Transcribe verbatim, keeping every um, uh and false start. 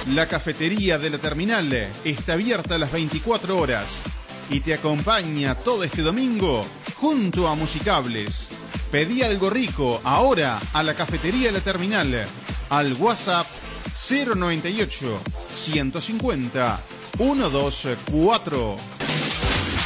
La cafetería de la terminal está abierta a las veinticuatro horas y te acompaña todo este domingo junto a Musicables. Pedí algo rico ahora a la cafetería de la terminal al WhatsApp cero noventa y ocho, ciento cincuenta, ciento veinticuatro.